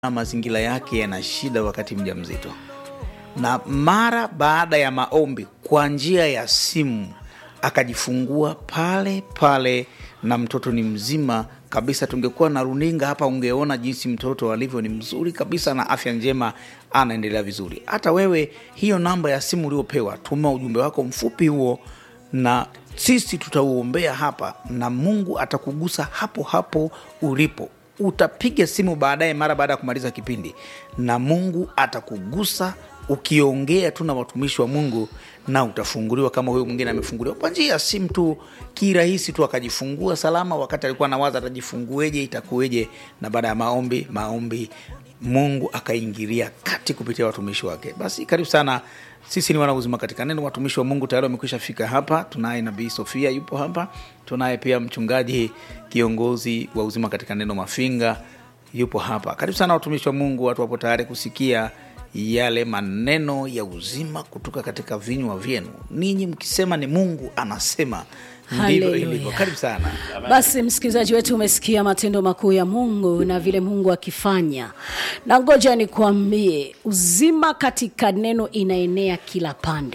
mazingira yake yana shida wakati mjamzito. Na mara baada ya maombi kwa njia ya simu akajifungua pale pale na mtoto ni mzima kabisa. Tungekuwa na runinga hapa ungeona jinsi mtoto alivyo, ni mzuri kabisa na afya njema, anaendelea vizuri. Hata wewe hiyo namba ya simu uliopewa, tuma ujumbe wako mfupi huo na sisi tutauombea hapa na Mungu atakugusa hapo hapo ulipo. Utapiga simu baadaye mara baada ya kumaliza kipindi na Mungu atakugusa ukiongea tu na watumishi wa Mungu na utafunguliwa kama huyo mwingine amefunguliwa kwa njia ya simu tu kirahisi tu, akajifungua salama wakati alikuwa anawaza atajifungueje itakueje, na baada ya maombi Mungu akaingilia kati kupitia watumishi wake. Basi karibu sana, sisi ni wana uzima katika neno, watumishi wa Mungu tayari wamekwisha fika hapa. Tunaye Nabii Sofia yupo hapa, tunaye pia mchungaji kiongozi wa uzima katika neno Mafinga yupo hapa. Karibu sana watumishi wa Mungu, watu wapo tayari kusikia yale maneno ya uzima kutoka katika vinywa vyenu. Ninyi mkisema ni Mungu anasema, ndivyo ilivyo. Karibu sana. Basi msikilizaji wetu, umesikia matendo makuu ya Mungu na vile Mungu akifanya. Na ngoja nikwambie, uzima katika neno inaenea kila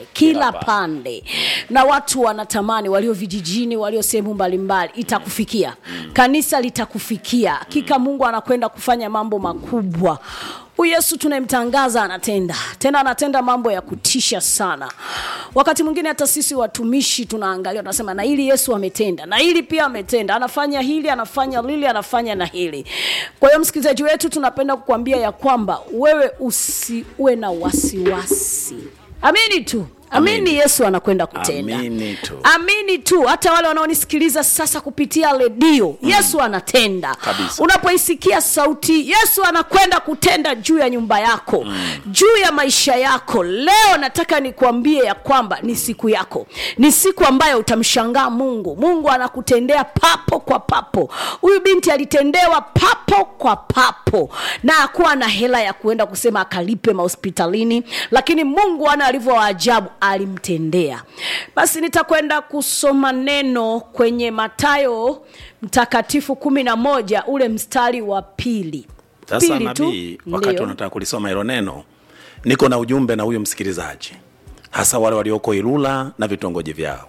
pande. Na watu wanatamani, walio vijijini, walio sehemu mbalimbali, itakufikia. Kanisa litakufikia. Hakika Mungu anakwenda kufanya mambo makubwa. Yesu tunayemtangaza anatenda. Tena anatenda mambo ya kutisha sana. Wakati mwingine hata sisi watumishi tunaangalia, tunasema na hili Yesu ametenda, na hili pia ametenda. Anafanya hili, anafanya lile, anafanya na hili. Kwa hiyo msikilizaji wetu, tunapenda kukuambia ya kwamba wewe usiwe na wasiwasi. Amini tu. Amini Yesu anakwenda kutenda. Amini tu. Hata wale wanaonisikiliza sasa kupitia redio, Yesu anatenda. Kabisa. Unapoisikia sauti, Yesu anakwenda kutenda juu ya nyumba yako, juu ya maisha yako. Leo nataka nikuambie ya kwamba ni siku yako. Ni siku ambayo utamshangaa Mungu. Mungu anakutendea papo kwa papo. Huyu binti alitendewa papo kwa papo. Na hakuwa na hela ya kuenda kusema akalipe mahospitalini, lakini Mungu ana alivyo ajabu alimtendea. Basi nitakwenda kusoma neno kwenye Mathayo mtakatifu 11 ule mstari wa 2. Sasa nabii, wakati unataka kulisoma hilo neno, niko na ujumbe na huyo msikilizaji, hasa wale walioko Ilula na vitongoji vyao.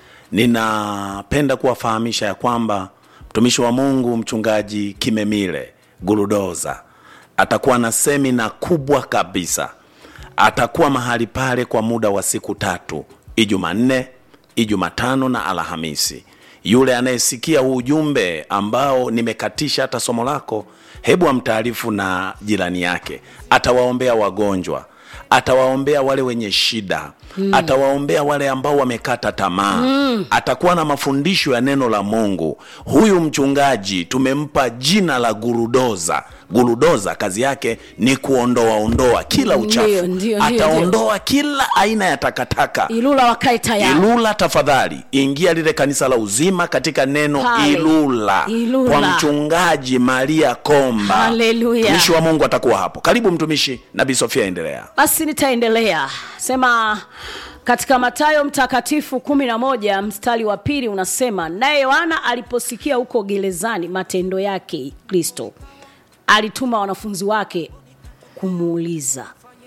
Ninapenda kuwafahamisha ya kwamba mtumishi wa Mungu mchungaji Kimemile Guludoza atakuwa na semina kubwa kabisa. Atakuwa mahali pale kwa muda wa siku 3, Ijumanne, Ijumatano na Alhamisi. Yule anayesikia huu ujumbe ambao nimekatisha hata somo lako, hebu amtaarifu na jirani yake. Atawaombea wagonjwa, atawaombea wale wenye shida, atawaombea wale ambao wamekata tamaa. Atakuwa na mafundisho ya neno la Mungu. Huyu mchungaji tumempa jina la Guludoza. Guludoza kazi yake ni kuondoa kila uchafu. Ataondoa kila aina ya takataka. Ilula wakae tayari. Ilula tafadhali, ingia lile kanisa la uzima katika neno Ilula. Kwa mchungaji Maria Komba. Haleluya. Mtumishi wa Mungu atakuwa hapo. Karibu mtumishi. Nabii Sofia, endelea. Basi nitaendelea. Sema katika Mathayo mtakatifu 11 mstari wa 2 unasema, naye Yohana aliposikia huko gerezani matendo yake Kristo, alituma wanafunzi wake kumuuliza.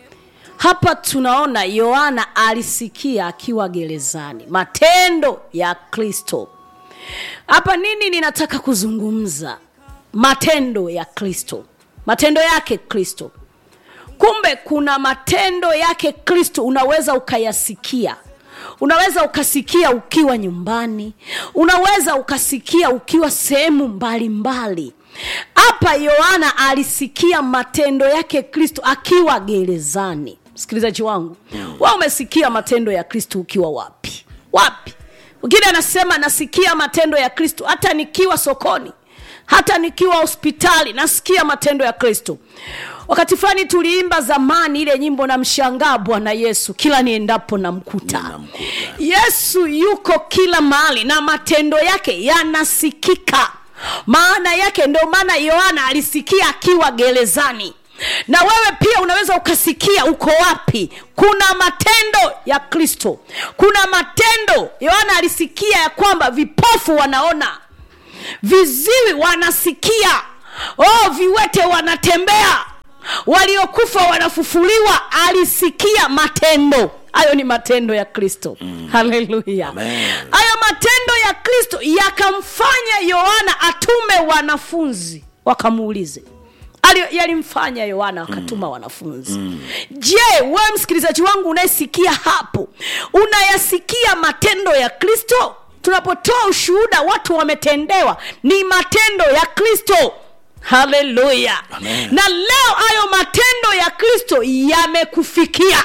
Hapa tunaona Yohana alisikia akiwa gerezani matendo ya Kristo. Hapa nini ninataka kuzungumza? Matendo ya Kristo. Matendo yake Kristo. Kumbe kuna matendo yake Kristo unaweza ukayasikia. Unaweza ukasikia ukiwa nyumbani. Unaweza ukasikia ukiwa sehemu mbalimbali. Hapa Yohana alisikia matendo yake Kristo akiwa gerezani. Msikilizaji wangu, wewe umesikia matendo ya Kristo ukiwa wapi? Wapi? Wengine anasema nasikia matendo ya Kristo hata nikiwa sokoni, hata nikiwa hospitali nasikia matendo ya Kristo. Wakati fulani tuliimba zamani ile nyimbo na mshangaa Bwana Yesu kila niendapo namkuta. Yesu yuko kila mahali na matendo yake yanasikika. Maana yake ndio maana Yohana alisikia akiwa gerezani. Na wewe pia unaweza ukasikia uko wapi. Kuna matendo ya Kristo. Kuna matendo. Yohana alisikia ya kwamba vipofu wanaona, viziwi wanasikia, viwete wanatembea, waliokufa wanafufuliwa, alisikia matendo. Hayo ni matendo ya Kristo. Haleluya. Hayo matendo ya Kristo yakamfanya Yohana atume wanafunzi wakamuulize. Yalimfanya Yohana akatuma wanafunzi. Je, wewe msikilizaji wangu unayesikia hapo, unayasikia matendo ya Kristo? Tunapotoa ushuhuda watu wametendewa, ni matendo ya Kristo. Haleluya. Na leo hayo matendo ya Kristo yamekufikia,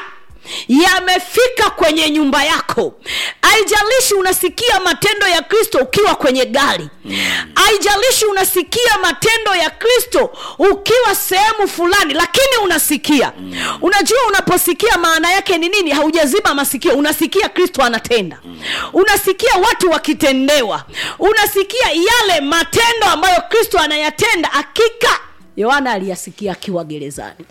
yamefika kwenye nyumba yako. Haijalishi unasikia matendo ya Kristo ukiwa kwenye gari, haijalishi unasikia matendo ya Kristo ukiwa sehemu fulani, lakini unasikia. Unajua unaposikia maana yake ni nini? Haujaziba masikio, unasikia Kristo anatenda. Unasikia watu wakitendewa, unasikia yale matendo ambayo Kristo anayatenda. Hakika Yohana aliyasikia akiwa gerezani.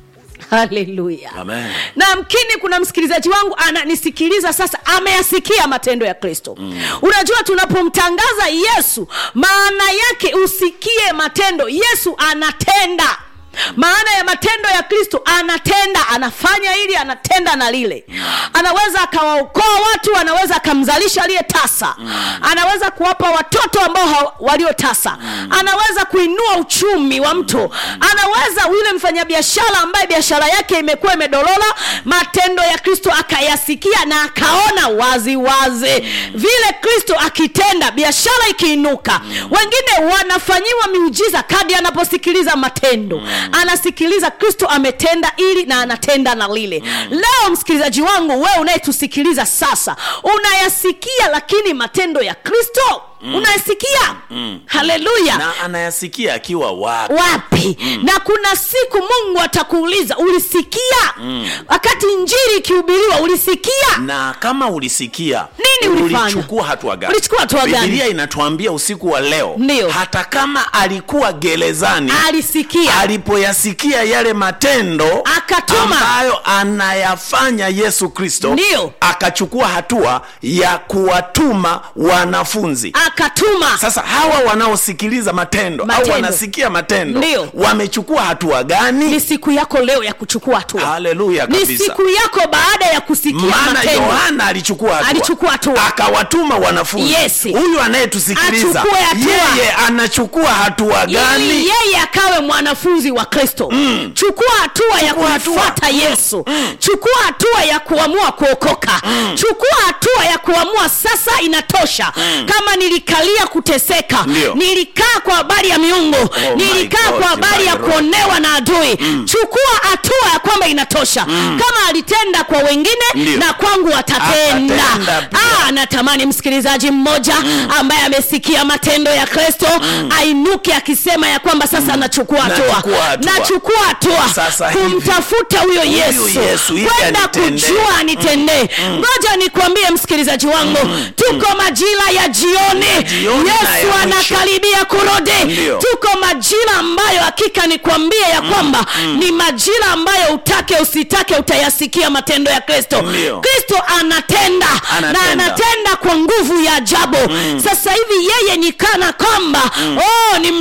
Haleluya. Amen. Na mkini kuna msikilizaji wangu ananisikiliza sasa, ameyasikia matendo ya Kristo. Unajua tunapomtangaza Yesu, maana yake usikie matendo. Yesu anatenda. Maana ya matendo ya Kristo, anatenda, anafanya hili, anatenda na lile. Anaweza akawaokoa watu, anaweza akamzalisha aliyetasa, anaweza kuwapa watoto ambao waliotasa, anaweza kuinua uchumi wa mtu, anaweza yule mfanyabiashara ambaye biashara yake imekuwa imedolola, matendo ya Kristo akayasikia na akaona wazi wazi vile Kristo akitenda, biashara ikiinuka. Wengine wanafanyiwa miujiza kadri anaposikiliza matendo. Anasikiliza Kristo ametenda ili na anatenda na lile. Leo msikilizaji wangu, wewe unayetusikiliza sasa, unayasikia lakini matendo ya Kristo unayasikia? Haleluya. Na anayasikia akiwa wapi? Na kuna siku Mungu atakuuliza, ulisikia? Wakati injili ikihubiriwa ulisikia? Na kama ulisikia, nini ulifanya? Ulichukua hatua gani? Ulichukua hatua gani? Biblia inatuambia usiku wa leo, Ndiyo. hata kama alikuwa gerezani, alisikia. Alipoyasikia yale matendo akatuma, ambayo anayafanya Yesu Kristo, Ndiyo. akachukua hatua ya kuwatuma wanafunzi. Akatuma. Sasa hawa wanaosikiliza matendo au wanasikia matendo, Ndiyo. wamechukua hatua gani? Ni siku yako leo ya kuchukua hatua. Haleluya kabisa. Ni siku yako baada ya kusikia matendo. Maana Yohana alichukua hatua. Akawatuma wanafunzi. Yes. Huyu anayetusikiliza, yeye anachukua hatua gani? Ili yeye akawe mwanafunzi wa Kristo. Chukua hatua ya kufuata Yesu. Chukua hatua ya kuamua kuokoka. Chukua hatua ya kuamua sasa inatosha. Kama nilikalia kuteseka, Ndiyo. nilikaa kwa habari ya miungu, nilikaa kwa habari ya kuonewa na adui. Chukua hatua ya kwamba inatosha. Kama alitenda kwa wengine, Ndiyo. na kwangu atatenda. Natamani msikilizaji mmoja ambaye amesikia matendo ya Kristo ainuke akisema ya kwamba sasa nachukua hatua. Nachukua hatua kumtafuta huyo Yesu. Kwenda kujua anitendee. Ngoja nikwambie msikilizaji wangu, tuko majira ya jioni. Yesu anakaribia kurudi. Tuko majira ambayo hakika nikwambie ya kwamba ni majira ambayo utake usitake utayasikia matendo ya Kristo. Kristo anatenda na anatenda kwa nguvu ya ajabu. Sasa hivi yeye ni kana kwamba ni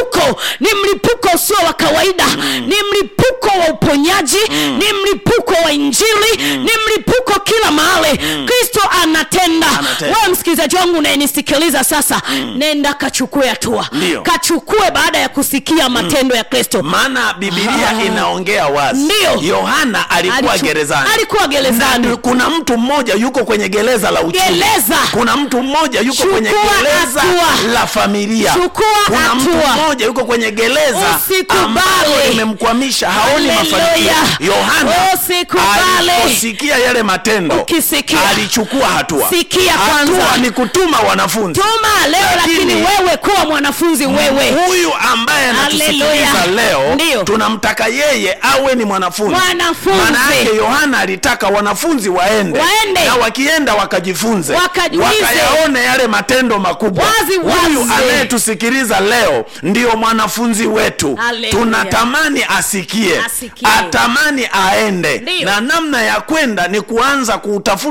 mlipuko usio wa kawaida. Ni mlipuko wa uponyaji, ni mlipuko wa injili, ni mlipuko kila mahali. Kristo anatenda. Wewe msikilizaji wangu unayenisikiliza sasa, nenda kachukue hatua. Kachukue baada ya kusikia matendo ya Kristo. Maana Biblia inaongea wazi. Ndiyo. Yohana alikuwa gerezani. Na kuna mtu mmoja yuko kwenye gereza la uchumi. Kuna mtu mmoja yuko kwenye gereza la familia. Kuna mtu mmoja yuko kwenye gereza ambalo limemkwamisha, haoni mafanikio. Yohana aliposikia yale matendo, alichukua hatua. Hatua ni kutuma wanafunzi. Tuma leo, lakini wewe kuwa mwanafunzi wewe. Huyu ambaye anatusikiliza leo, Ndiyo. tunamtaka yeye awe ni mwanafunzi. Maana yake Yohana alitaka wanafunzi waende. Na wakienda wakajifunze. Wakayaone yale matendo makubwa. Huyu anayetusikiliza leo ndio mwanafunzi wetu. Tunatamani asikie. Atamani aende. Ndiyo. Na namna ya kwenda ni kuanza kutafuta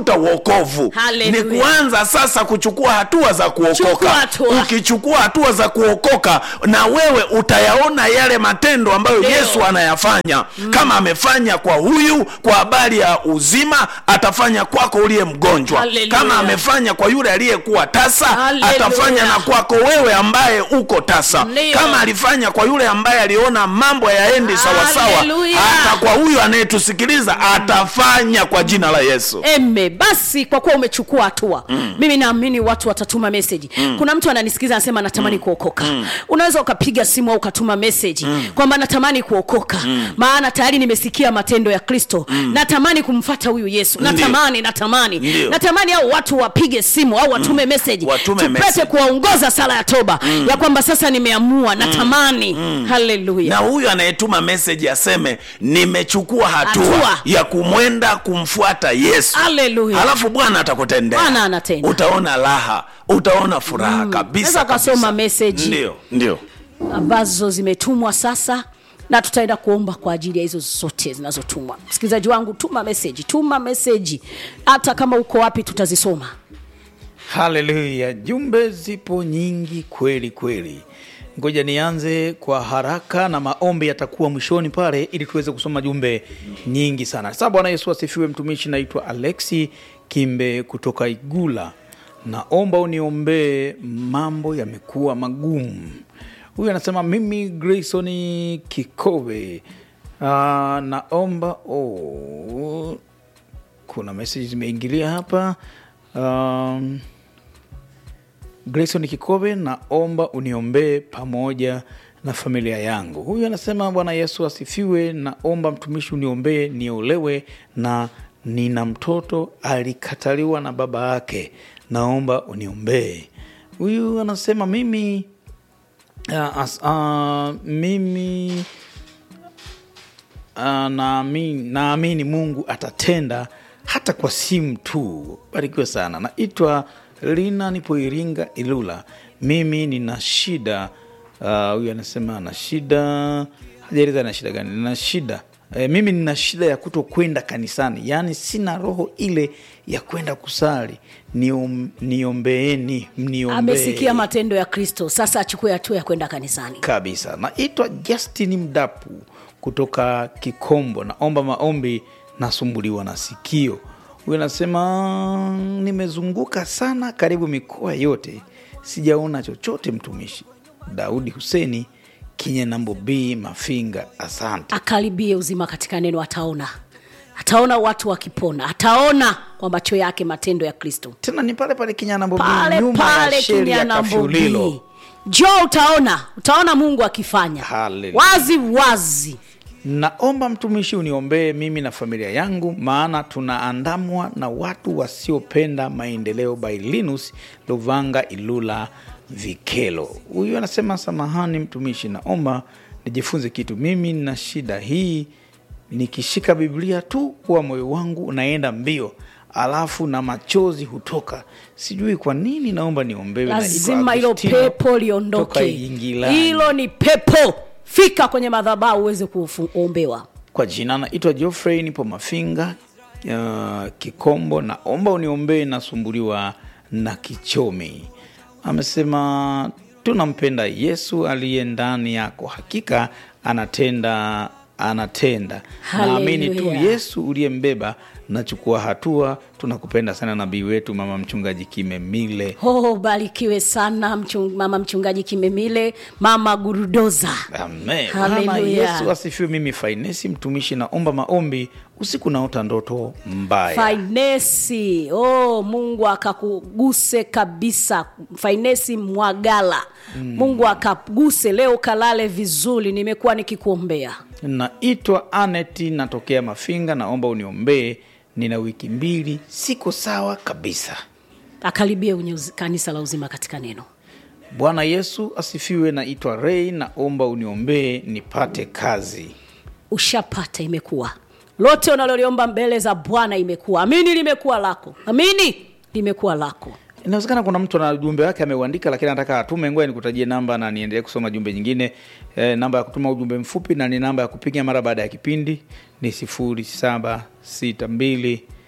kutafuta wokovu. Hallelujah. Ni kuanza sasa kuchukua hatua za Chukua kuokoka. hatua. Ukichukua hatua za kuokoka, na wewe utayaona yale matendo ambayo Leo Yesu anayafanya. Kama amefanya kwa huyu kwa habari ya uzima, atafanya kwako uliye mgonjwa. Hallelujah. Kama amefanya kwa yule aliyekuwa tasa, Hallelujah. atafanya na kwako wewe ambaye uko tasa. Leo. Kama alifanya kwa yule ambaye aliona mambo yaendi sawa sawa, Hallelujah. hata kwa huyu anayetusikiliza atafanya kwa jina la Yesu. Basi kwa kuwa umechukua hatua, mimi naamini watu watatuma message. Kuna mtu ananisikiza anasema natamani kuokoka. Unaweza ukapiga simu au ukatuma message kwamba natamani kuokoka. Maana tayari nimesikia matendo ya Kristo. Natamani kumfuata huyu Yesu. Natamani. Ndiyo. Natamani au watu wapige simu au watume message. Tupate message. kuwaongoza sala ya toba ya kwamba sasa nimeamua, natamani. Hallelujah. Na huyu anayetuma message aseme nimechukua hatua ya kumwenda kumfuata Yesu. Hallelujah. Alafu Bwana atakutendea. Bwana anatenda. Utaona raha, utaona furaha kabisa. Sasa kasoma message. Ndio. Ambazo zimetumwa sasa, na tutaenda kuomba kwa ajili ya hizo zote zinazotumwa. Msikilizaji wangu, tuma message. Hata kama uko wapi tutazisoma. Haleluya. Jumbe zipo nyingi kweli kweli. Ngoja nianze kwa haraka na maombi yatakuwa mwishoni pale ili tuweze kusoma jumbe nyingi sana. Sasa Bwana Yesu asifiwe. Mtumishi naitwa Alexi Kimbe kutoka Igula. Naomba uniombee, mambo yamekuwa magumu. Huyu anasema mimi Grayson Kikobe. Naomba kuna message zimeingilia hapa. Grayson Kikobe, naomba uniombee pamoja na familia yangu. Huyu anasema Bwana Yesu asifiwe. Naomba mtumishi uniombee niolewe na nina mtoto alikataliwa na baba yake. Naomba uniombee. Huyu anasema mimi naamini Mungu atatenda hata kwa simu tu. Barikiwe sana. Naitwa Lina, nipo Iringa Ilula. Mimi nina shida. Huyu anasema ana shida. Hajaeleza ana shida gani. Nina shida. Mimi nina shida ya kutokwenda kanisani. Yaani sina roho ile ya kwenda kusali. Niombeeni, mniombee. Amesikia matendo ya Kristo, sasa achukue hatua ya kwenda kanisani. Kabisa. Naitwa Justin Mdapu kutoka Kikombo. Naomba maombi, nasumbuliwa na sikio. Huyu anasema nimezunguka sana karibu mikoa yote, sijaona chochote mtumishi. Daudi Huseni, Kinyenambo B Mafinga, asante. Akaribie uzima katika neno, ataona watu wakipona, ataona kwa macho yake matendo ya Kristo. Tena ni pale Kinyenambo B, nyuma ya sheri ya Kafulilo. Utaona Mungu akifanya wazi. Naomba mtumishi uniombee mimi na familia yangu, maana tunaandamwa na watu wasiopenda maendeleo. By Linus Luvanga Ilula Vikelo. Huyu anasema samahani mtumishi, naomba nijifunze kitu. Mimi nina shida hii, nikishika Biblia tu kwa moyo wangu unaenda mbio, alafu na machozi hutoka. Sijui kwa nini, naomba niombewe. Lazima hilo pepo liondoke. Hilo ni pepo. Fika kwenye madhabahu uweze kuombewa. Kwa jina naitwa Geoffrey, nipo Mafinga Kikombo. Naomba uniombee, nasumbuliwa na kichomi. Amesema tunampenda Yesu aliye ndani yako, hakika anatenda. Naamini tu Yesu uliyembeba, nachukua hatua. Tunakupenda sana nabii wetu mama mchungaji Kimemile. Barikiwe sana mama mchungaji Kimemile, mama Gurudoza. Amen. Bwana Yesu asifiwe. Mimi Fainesi mtumishi, naomba maombi, usiku naota ndoto mbaya. Fainesi, Mungu akakuguse kabisa. Fainesi Mwagala. Mungu akaguse leo, kalale vizuri, nimekuwa nikikuombea. Naitwa Aneti, natokea Mafinga, naomba uniombee, nina wiki 2 siko sawa kabisa. Akaribie kanisa la uzima katika neno. Bwana Yesu asifiwe. Naitwa Ray, naomba uniombee nipate kazi. Ushapata, imekuwa. Lote unaloliomba mbele za Bwana imekuwa. Amini, limekuwa lako. Amini, limekuwa lako. Inawezekana kuna mtu na jumbe wake ameuandika lakini anataka atume. Ngoja nikutajie namba na niendelee kusoma jumbe nyingine. Namba ya kutuma ujumbe mfupi na ni namba ya kupiga mara baada ya kipindi ni 0762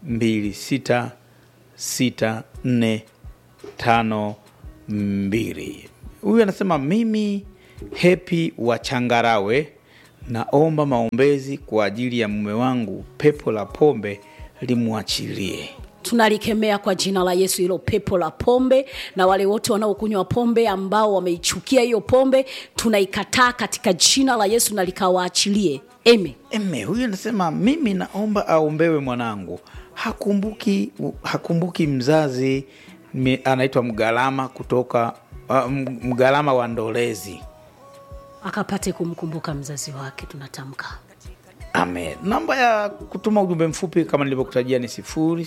266452. Huyu anasema mimi Happy wa Changarawe, naomba maombezi kwa ajili ya mume wangu, pepo la pombe limuachilie. Tunalikemea kwa jina la Yesu hilo pepo la pombe, na wale wote wanaokunywa pombe ambao wameichukia hiyo pombe, tunaikataa katika jina la Yesu na likawaachilie. Amen. Huyu anasema mimi naomba aombewe mwanangu, hakumbuki mzazi, anaitwa Mgalama kutoka Mgalama wa Ndolezi, akapate kumkumbuka mzazi wake. Tunatamka amen. Namba ya kutuma ujumbe mfupi kama nilivyokutajia ni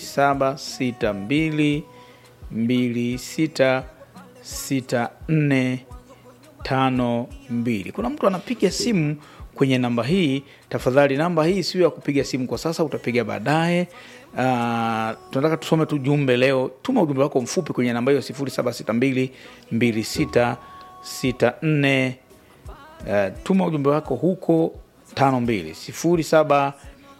0762266452. Kuna mtu anapiga simu kwenye namba hii. Tafadhali, namba hii sio ya kupiga simu kwa sasa, utapiga baadaye. Tunataka tusome tu jumbe leo. Tuma ujumbe wako mfupi kwenye namba hiyo 07622664. Tuma ujumbe wako huko 52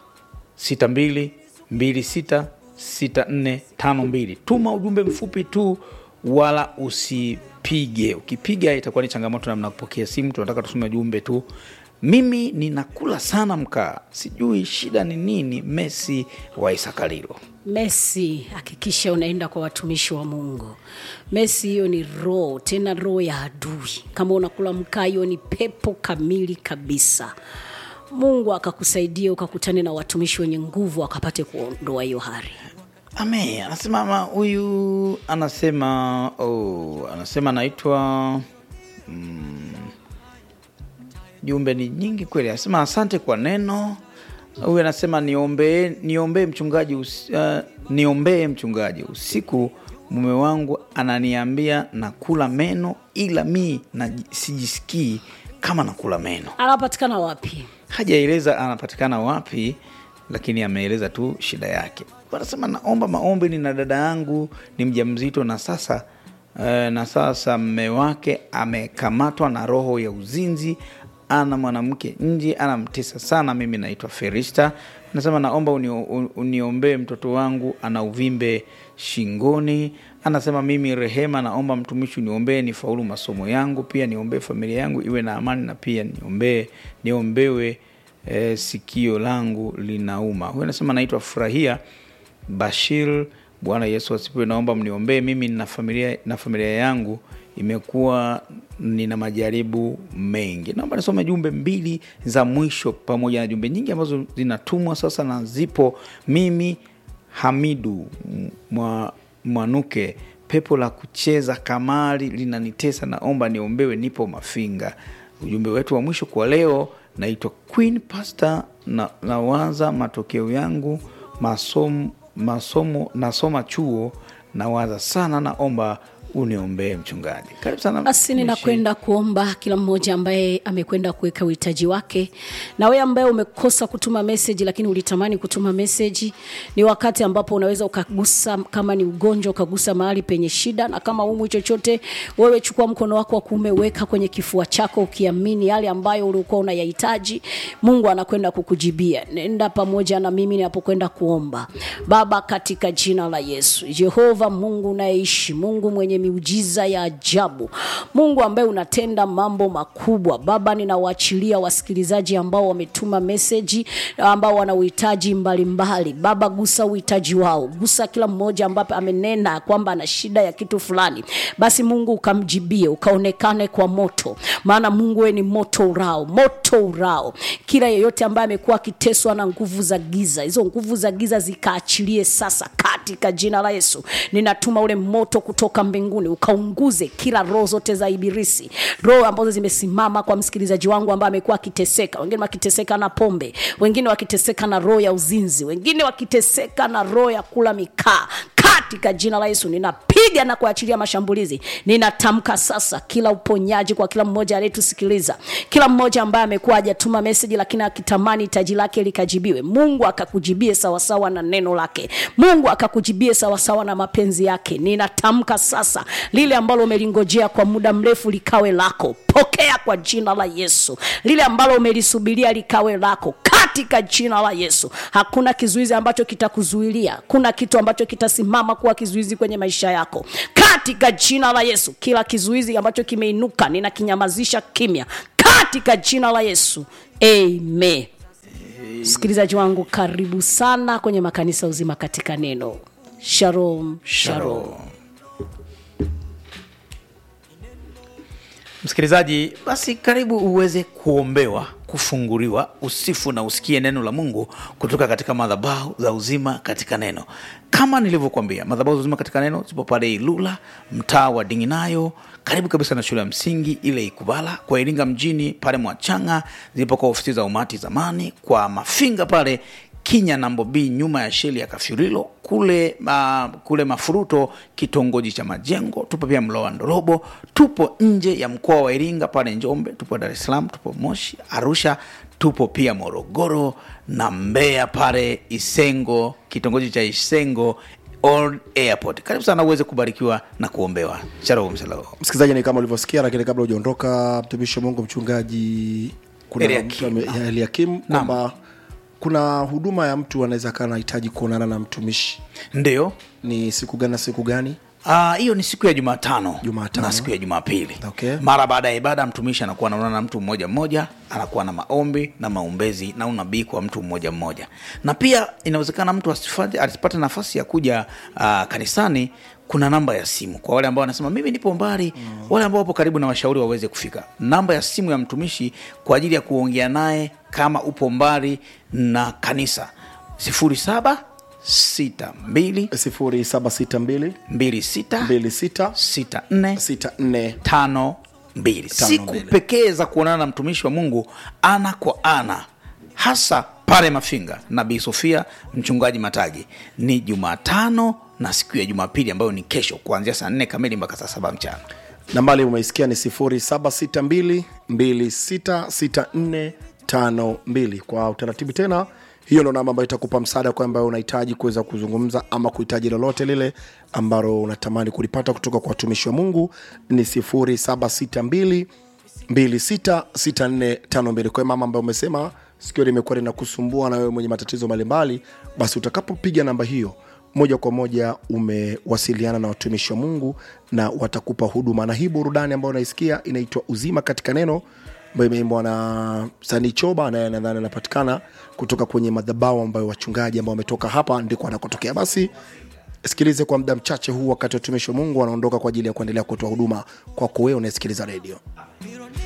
0762266452. Tuma ujumbe mfupi tu, wala usipige. Ukipiga itakuwa ni changamoto namna kupokea simu. Tunataka tusome ujumbe tu. Mimi ninakula sana mkaa, sijui shida ni nini. Messi wa Isakalilo. Messi, hakikisha unaenda kwa watumishi wa Mungu. Messi, hiyo ni roho, tena roho ya adui. Kama unakula mkaa, hiyo ni pepo kamili kabisa. Mungu akakusaidia ukakutane na watumishi wenye nguvu akapate kuondoa hiyo hali. Amen. Anasema mama huyu anasema anaitwa jumbe ni nyingi kweli. Anasema asante kwa neno. Huyu anasema niombee mchungaji. Usiku mume wangu ananiambia nakula meno, ila mi sijisikii kama nakula meno. Anapatikana wapi? Hajaeleza anapatikana wapi, lakini ameeleza tu shida yake. Anasema naomba maombi, nina dada yangu ni mjamzito na sasa mume wake amekamatwa na roho ya uzinzi, ana mwanamke nje, anamtesa sana. Mimi naitwa Ferista. Anasema naomba uniombee mtoto wangu ana uvimbe shingoni. Anasema mimi Rehema, naomba mtumishi uniombee nifaulu masomo yangu, pia niombee familia yangu iwe na amani, na pia niombewe sikio langu linauma. Huyu anasema naitwa Furahia Bashir. Bwana Yesu asifiwe. Naomba mniombee mimi na familia yangu, imekuwa nina majaribu mengi. Naomba nisome jumbe 2 za mwisho pamoja na jumbe nyingi ambazo zinatumwa sasa na zipo. Mimi Hamidu Mwanuke, pepo la kucheza kamari linanitesa, naomba niombewe, nipo Mafinga. Ujumbe wetu wa mwisho kwa leo, naitwa Queen Pastor, nawaza matokeo yangu masomo nasoma chuo, nawaza sana, naomba uniombee mchungaji. Karibu sana. Basi ninakwenda kuomba kila mmoja ambaye amekwenda kuweka uhitaji wake. Na wewe ambaye umekosa kutuma message lakini ulitamani kutuma message, ni wakati ambapo unaweza ukagusa, kama ni ugonjwa ukagusa mahali penye shida, na kama umu chochote, wewe chukua mkono wako wa kuume, weka kwenye kifua chako ukiamini yale ambayo ulikuwa unayahitaji, Mungu anakwenda kukujibia. Nenda pamoja na mimi ninapokwenda kuomba. Baba, katika jina la Yesu, Jehova Mungu unaishi, Mungu mwenye miujiza ya ajabu, Mungu ambaye unatenda mambo makubwa, Baba ninawaachilia wasikilizaji ambao wametuma message, ambao wana uhitaji mbalimbali. Baba, gusa uhitaji wao, gusa kila mmoja ambaye amenena kwamba ana shida ya kitu fulani. Basi Mungu ukamjibie, ukaonekane kwa moto, maana Mungu wewe ni moto urao. Kila yeyote ambaye amekuwa akiteswa na nguvu za giza, hizo nguvu za giza zikaachilie sasa katika jina la Yesu. Ninatuma ule moto kutoka mbinguni ukaunguze kila roho zote za ibilisi, roho ambazo zimesimama kwa msikilizaji wangu ambaye amekuwa akiteseka. Wengine wakiteseka na pombe, wengine wakiteseka na roho ya uzinzi, wengine wakiteseka na roho ya kula mikaa. Katika jina la Yesu ninapiga kupiga na kuachilia mashambulizi. Ninatamka sasa kila uponyaji kwa kila mmoja anayetusikiliza, kila mmoja ambaye amekuwa hajatuma message lakini akitamani taji lake likajibiwe. Mungu akakujibie sawa sawa na neno lake, Mungu akakujibie sawa sawa na mapenzi yake. Ninatamka sasa lile ambalo umelingojea kwa muda mrefu likawe lako. Pokea kwa jina la Yesu. Lile ambalo umelisubiria likawe lako katika jina la Yesu. Hakuna kizuizi ambacho kitakuzuilia, kuna kitu ambacho kitasimama kuwa kizuizi kwenye maisha yako katika jina la Yesu. Kila kizuizi ambacho kimeinuka ninakinyamazisha kimya katika jina la Yesu. Amen. Sikilizaji wangu, karibu sana kwenye makanisa Uzima katika Neno. Shalom, shalom. Msikilizaji, basi karibu uweze kuombewa, kufunguliwa, usifu na usikie neno la Mungu kutoka katika madhabahu za Uzima katika Neno. Kama nilivyokuambia, madhabahu za Uzima katika Neno zipo pale Ilula, mtaa wa Dinginayo, karibu kabisa na shule ya msingi ile Ikubala. Kwa Iringa mjini pale Mwachanga zipo kwa ofisi za umati zamani. Kwa Mafinga pale Kinya Nambo B nyuma ya sheli ya Kafyurilo, kule Mafuruto kitongoji cha Majengo. Tupo pia Mloa Ndorobo, tupo nje ya mkoa wa Iringa pale Njombe, tupo Dar es Salaam, tupo Moshi, Arusha, tupo pia Morogoro na Mbeya pale Isengo, kitongoji cha Isengo Old Airport. Karibu sana uweze kubarikiwa na kuombewa. Shalom, shalom. Msikilizaji, ni kama ulivyosikia, lakini kabla hujaondoka, mtumishi wa Mungu mchungaji Eliakim kwamba kuna huduma ya mtu anaweza kana anahitaji kuonana na mtumishi. Ndio. Ni siku gani na siku gani? Hiyo ni siku ya Jumatano na siku ya Jumapili. Okay. Mara baada ya ibada mtumishi anakuwa anaonana na mtu mmoja mmoja, anakuwa na maombi na maombezi na unabii kwa mtu mmoja mmoja. Na pia inawezekana mtu asipate nafasi ya kuja kanisani. Kuna namba ya simu kwa wale ambao wanasema mimi nipo mbali, wale ambao wapo karibu na washauri waweze kufika. Namba ya simu ya mtumishi kwa ajili ya kuongea naye kama upo mbali na kanisa 0762 26 64 52. Siku pekee za kuonana na mtumishi wa Mungu ana kwa ana, hasa pale Mafinga Nabii Sofia mchungaji Matagi, ni Jumatano na siku ya Jumapili ambayo ni kesho kuanzia saa 4 kamili mpaka saa 7 mchana. Nambari umeisikia ni 0762 266452. Kwa utaratibu tena, hiyo ndio namba ambayo itakupa msaada kwa ambaye unahitaji kuweza kuzungumza ama kuhitaji lolote lile ambalo unatamani kulipata kutoka kwa watumishi wa Mungu. Ni 0762 266452. Kwa mama ambaye umesema sikio limekuwa linakusumbua na wewe mwenye matatizo mbalimbali, basi utakapopiga namba hiyo moja kwa moja umewasiliana na watumishi wa Mungu na watakupa huduma. Na hii burudani ambayo unaisikia inaitwa Uzima katika Neno, ambayo imeimbwa na Sani Choba, na nadhani anapatikana kutoka kwenye madhabahu ambayo wachungaji ambao wametoka hapa ndiko wanakotokea. Basi sikilize kwa muda mchache huu wakati watumishi wa Mungu wanaondoka kwa ajili ya kuendelea kutoa huduma kwako wewe unasikiliza radio.